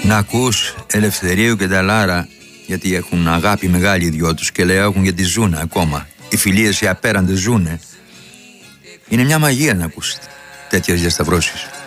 Να ακούς Ελευθερίου και Νταλάρα, γιατί έχουν αγάπη μεγάλη οι δυο τους και λέω έχουν γιατί ζουνε ακόμα. Οι φιλίες οι απέραντες ζουνε. Είναι μια μαγεία να ακούς τέτοιες διασταυρώσεις.